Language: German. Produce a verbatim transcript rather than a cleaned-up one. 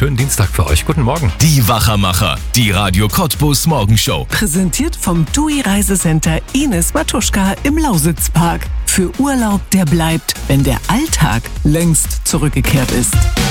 schönen Dienstag für euch. Guten Morgen. Die Wachermacher, die Radio Cottbus Morgenshow. Präsentiert vom T U I Reisecenter Ines Matuschka im Lausitzpark. Für Urlaub, der bleibt, wenn der Alltag längst zurückgekehrt ist.